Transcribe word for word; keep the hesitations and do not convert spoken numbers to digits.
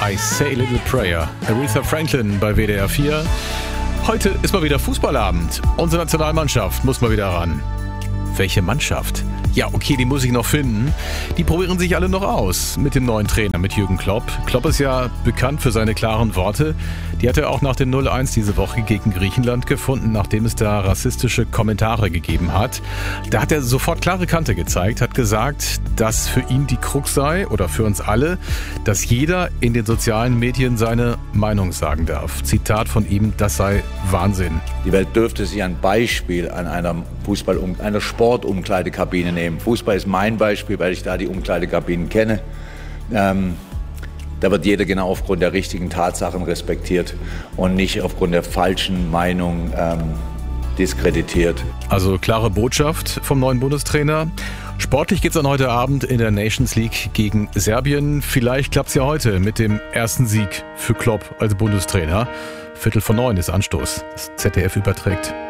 I Say a Little Prayer. Aretha Franklin bei W D R vier. Heute ist mal wieder Fußballabend. Unsere Nationalmannschaft muss mal wieder ran. Welche Mannschaft? Ja, okay, die muss ich noch finden. Die probieren sich alle noch aus mit dem neuen Trainer, mit Jürgen Klopp. Klopp ist ja bekannt für seine klaren Worte. Die hat er auch nach dem null eins diese Woche gegen Griechenland gefunden, nachdem es da rassistische Kommentare gegeben hat. Da hat er sofort klare Kante gezeigt, hat gesagt, dass für ihn die Krux sei, oder für uns alle, dass jeder in den sozialen Medien seine Meinung sagen darf. Zitat von ihm, das sei Wahnsinn. Die Welt dürfte sich ein Beispiel an einer Fußball- einer Sportumkleidekabine nehmen. Fußball ist mein Beispiel, weil ich da die Umkleidekabinen kenne. Ähm, da wird jeder genau aufgrund der richtigen Tatsachen respektiert und nicht aufgrund der falschen Meinung ähm, diskreditiert. Also klare Botschaft vom neuen Bundestrainer. Sportlich geht's dann heute Abend in der Nations League gegen Serbien. Vielleicht klappt's ja heute mit dem ersten Sieg für Klopp als Bundestrainer. Viertel vor neun ist Anstoß. Das Z D F überträgt.